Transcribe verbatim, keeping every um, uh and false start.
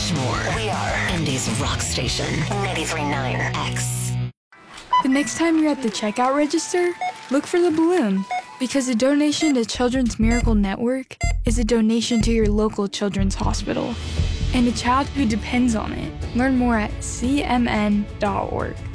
much more. We are Indy's rock station, ninety-three point nine X. The next time you're at the checkout register, look for the balloon, because a donation to Children's Miracle Network is a donation to your local children's hospital and a child who depends on it. Learn more at c m n dot org.